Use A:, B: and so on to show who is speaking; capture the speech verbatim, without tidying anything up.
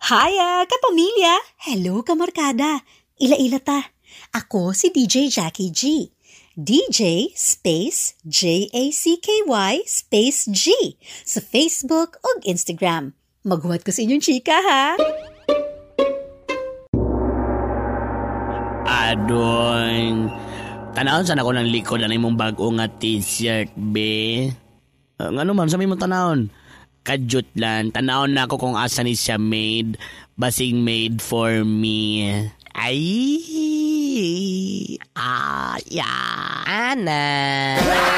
A: Hiya, kapamilya! Hello, kamarkada! Ila-ila ta. Ako si D J Jackie G. D J space J A C K Y space G sa Facebook o Instagram. Maghuwat ko sa inyong chika, ha?
B: Adoy, tanawon sana ko ng likod na imong bago nga t-shirt, be. Uh, nga naman, sabi mo tanawon. Kadyot lang, tanawon na ako kung asa ni siya made, basing made for me. Ay, ah, yeah.
C: Ana.